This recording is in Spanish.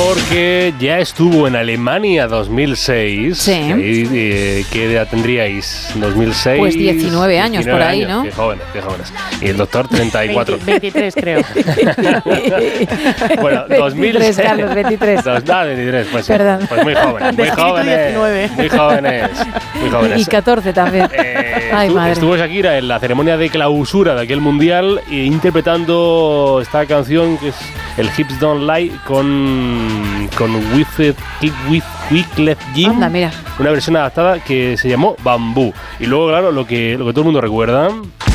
porque ya estuvo en Alemania 2006. Sí. Ahí, ¿qué edad tendríais? 2006. Pues 19 años por ahí, ¿no? Qué jóvenes, qué jóvenes. Y el doctor 34. 23 creo. Bueno, 23, 2006. Carlos, 23. 23, pues sí. Perdón. Pues muy jóvenes, De espíritu 19. muy jóvenes, muy jóvenes. Y 14 también. Ay, madre. Estuvo Shakira en la ceremonia de clausura de aquel mundial interpretando esta canción que es el Hips Don't Lie con Wyclef Jean. Anda, mira. Una versión adaptada que se llamó Bambú. Y luego, claro, lo que todo el mundo recuerda.